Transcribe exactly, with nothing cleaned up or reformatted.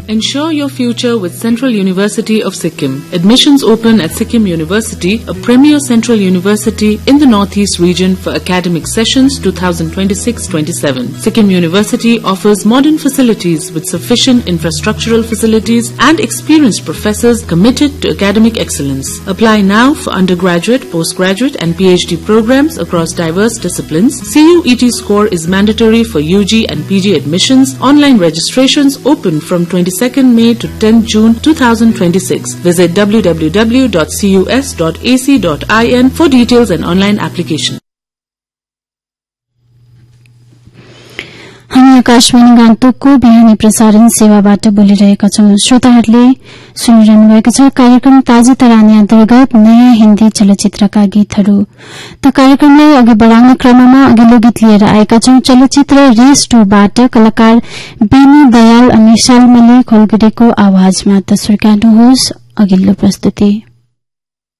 Ensure your future with Central University of Sikkim. Admissions open at Sikkim University, a premier central university in the Northeast region for academic sessions twenty twenty-six twenty-seven. Sikkim University offers modern facilities with sufficient infrastructural facilities and experienced professors committed to academic excellence. Apply now for undergraduate, postgraduate and PhD programs across diverse disciplines. C U E T score is mandatory for U G and P G admissions. Online registrations open from twenty-second May to tenth June two thousand twenty-six. Visit w w w dot c u s dot a c dot i n for details and online application. हामी आकाशवाणी गान्तोकको बिहानी प्रसारण सेवाबाट बोलिरहेका छौं। श्रोताहरूले सुनिरहनु भएको छ कार्यक्रम ताजा तरानी अन्तर्गत नयाँ हिन्दी चलचित्रका गीतहरू। त कार्यक्रमलाई अघि बढाउने क्रममा अघिल्लो गीत लिएर आएका छौं। चलचित्र रेस टू बाट कलाकार बेनी दयाल अनि शालमली खोलगुडेको आवाजमा। त सुर्काउनुहोस् अघिल्लो प्रस्तुति।